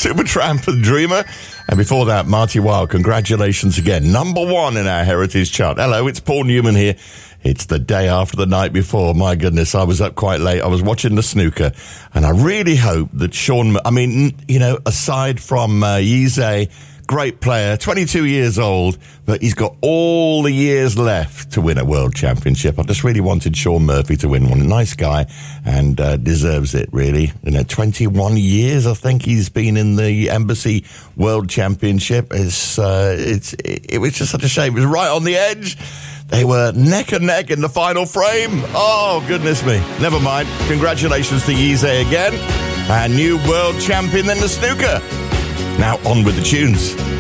Supertramp and Dreamer. And before that, Marty Wilde, congratulations again. Number 1 in our Heritage Chart. Hello, it's Paul Newman here. It's the day after the night before. My goodness, I was up quite late. I was watching the snooker. And I really hope that Sean... I mean, you know, aside from Yizhe, great player, 22 years old, but he's got all the years left to win a world championship. I just really wanted Sean Murphy to win one. Nice guy, and deserves it, really. You know, 21 years, I think he's been in the Embassy World Championship. It was just such a shame. It was right on the edge. They were neck and neck in the final frame. Oh, goodness me. Never mind. Congratulations to Yizhe again. Our new world champion in the snooker. Now on with the tunes.